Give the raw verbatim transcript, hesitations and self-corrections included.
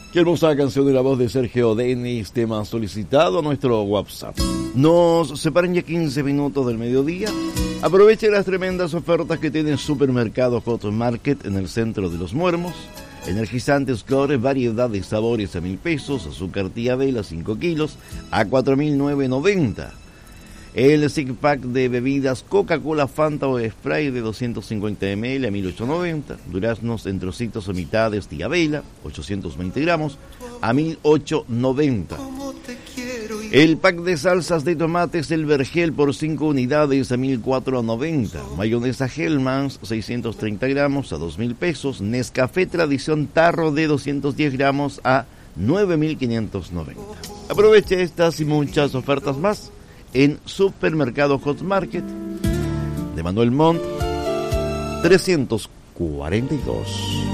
Qué hermosa canción de la voz de Sergio Denis, tema solicitado a nuestro WhatsApp. Nos separan ya quince minutos del mediodía. Aproveche las tremendas ofertas que tiene Supermercado Hot Market en el centro de Los Muermos. Energizantes Core, variedad de sabores a mil pesos, azúcar tía Vela cinco kilos a cuatro mil novecientos noventa. El six pack de bebidas Coca-Cola, Fanta o Sprite de doscientos cincuenta mililitros a mil ochocientos noventa. Duraznos en trocitos o mitades tía Vela, ochocientos veinte gramos a mil ochocientos noventa. El pack de salsas de tomates El Vergel por cinco unidades a mil cuatrocientos noventa. Mayonesa Hellmann's seiscientos treinta gramos a dos mil pesos. Nescafé Tradición Tarro de doscientos diez gramos a nueve mil quinientos noventa. Aproveche estas y muchas ofertas más en Supermercado Hot Market de Manuel Montt trescientos cuarenta y dos.